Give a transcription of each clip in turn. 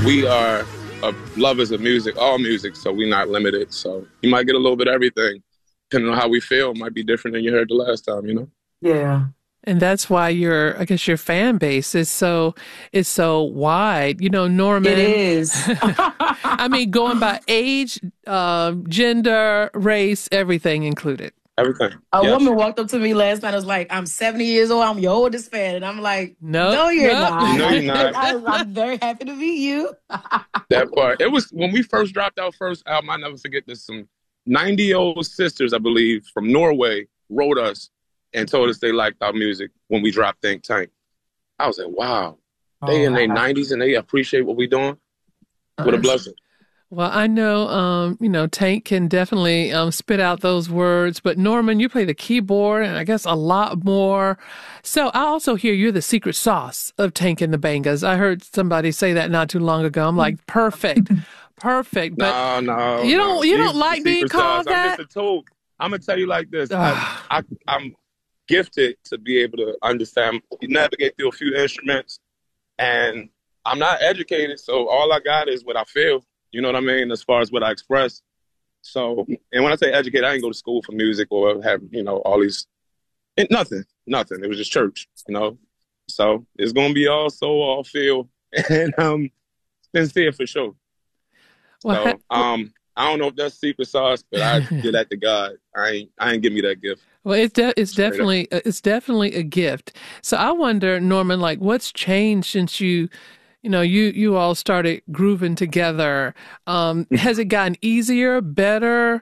we are lovers of music, all music, so we're not limited. So you might get a little bit of everything. Depending on how we feel, it might be different than you heard the last time, you know? Yeah. And that's why I guess your fan base is so wide. You know, Norman. It is. I mean, going by age, gender, race, everything included. Everything. A woman walked up to me last night and was like, I'm 70 years old. I'm your oldest fan. And I'm like, no, you're not. No, you're not. I'm very happy to meet you. That part. It was when we first dropped our first album. I never forget this. Some 90-year-old sisters, I believe, from Norway wrote us and told us they liked our music when we dropped Think Tank. I was like, wow. They in their 90s and they appreciate what we're doing. What a blessing. Well, I know, Tank can definitely spit out those words, but Norman, you play the keyboard and I guess a lot more. So I also hear you're the secret sauce of Tank and the Bangas. I heard somebody say that not too long ago. I'm like, perfect. But no. You don't like being called that? I'm just a tool. I'm going to tell you like this. I'm gifted to be able to understand, navigate through a few instruments, and I'm not educated, so all I got is what I feel. You know what I mean? As far as what I express. So, and when I say educated, I didn't go to school for music or have, all these, nothing. It was just church, So it's going to be all soul, all feel, and sincere for sure. Well, so, I don't know if that's secret sauce, but I give that to God. I ain't give me that gift. Well, it's definitely a gift. So I wonder, Norman, like what's changed since you all started grooving together. Has it gotten easier, better,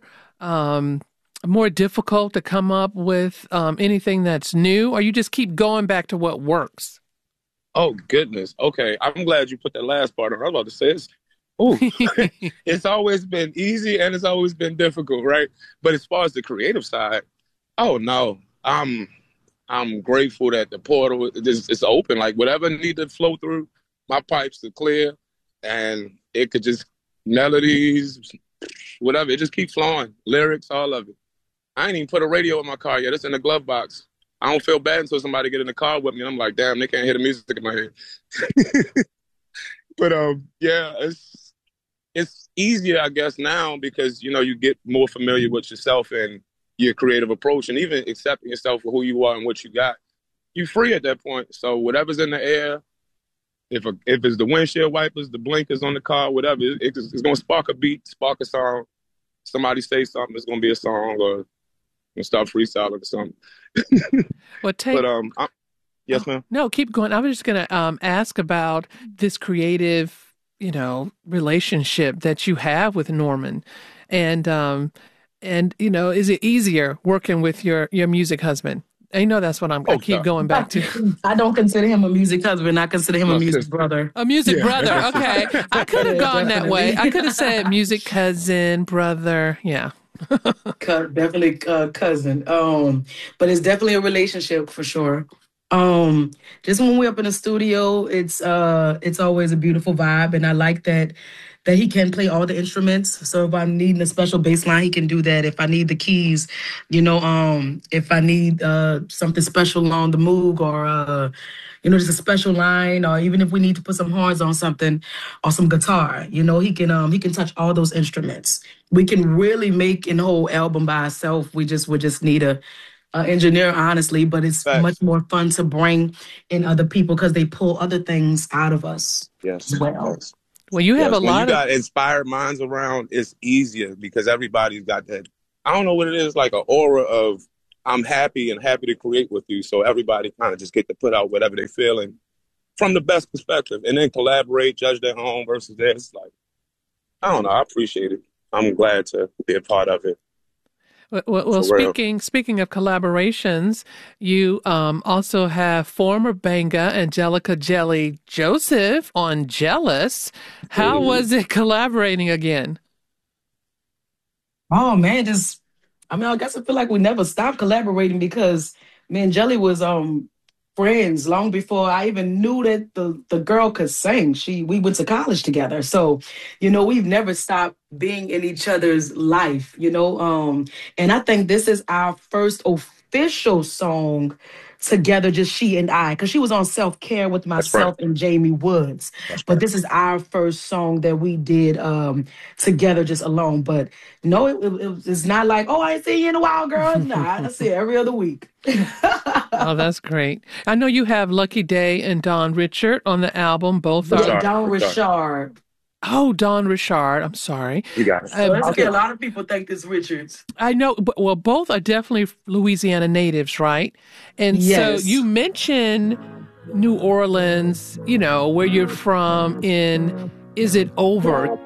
more difficult to come up with anything that's new, or you just keep going back to what works? Oh, goodness. Okay. I'm glad you put that last part on. I was about to say it's always been easy and it's always been difficult, right? But as far as the creative side, oh, no. I'm grateful that the portal is open. Like whatever need to flow through, my pipes are clear, and it could just melodies, whatever. It just keeps flowing. Lyrics, all of it. I ain't even put a radio in my car yet. It's in the glove box. I don't feel bad until somebody get in the car with me. And I'm like, damn, they can't hear the music in my head. But yeah, it's easier, I guess, now because you get more familiar with yourself and your creative approach, and even accepting yourself for who you are and what you got. You're free at that point. So whatever's in the air. If it's the windshield wipers, the blinkers on the car, whatever, it's going to spark a beat, spark a song. Somebody say something, it's going to be a song, or start freestyling or something. Yes, ma'am. No, keep going. I was just going to ask about this creative, relationship that you have with Norman, and is it easier working with your music husband? I know that's what I keep going back to. I don't consider him a music husband. I consider him a music brother. A music brother. Okay. I could have gone that way. I could have said music cousin, brother. Yeah. Definitely cousin. But it's definitely a relationship for sure. Just when we're up in the studio, it's always a beautiful vibe. And I like that he can play all the instruments. So if I'm needing a special bass line, he can do that. If I need the keys, if I need something special on the Moog or, just a special line, or even if we need to put some horns on something or some guitar, he can touch all those instruments. We can really make a whole album by ourselves. We just need a engineer, honestly, but it's much more fun to bring in other people because they pull other things out of us as well. Yes. Well, you have when you got inspired minds around, it's easier because everybody's got that. I don't know what it is, like an aura of I'm happy and happy to create with you. So everybody kind of just get to put out whatever they're feeling from the best perspective and then collaborate, judge their own versus theirs. Like, I don't know. I appreciate it. I'm glad to be a part of it. Well, speaking of collaborations, you also have former Banga Angelica Jelly Joseph on Jealous. How was it collaborating again? Oh man, I guess I feel like we never stopped collaborating because me and Jelly was friends long before I even knew that the girl could sing. We went to college together. So, we've never stopped being in each other's life, and I think this is our first official song together, just she and I, because she was on Self-Care with myself and Jamie Woods. But this is our first song that we did together, just alone. But no, it's not like, oh, I ain't seen you in a while, girl. Nah, I see it every other week. Oh, that's great. I know you have Lucky Day and Don Richard on the album. Both are Don Richard. Oh, Don Richard. I'm sorry. You got it. A lot of people think it's Richards. I know, but well, both are definitely Louisiana natives, right? And so you mentioned New Orleans, where you're from in Is It Over?